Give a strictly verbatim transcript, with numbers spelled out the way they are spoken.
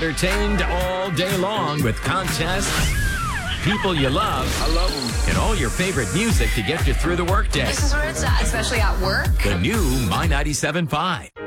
entertained all day long with contests, people you love, I love them, and all your favorite music to get you through the workday. This is where it's at, especially at work. The new My ninety-seven point five.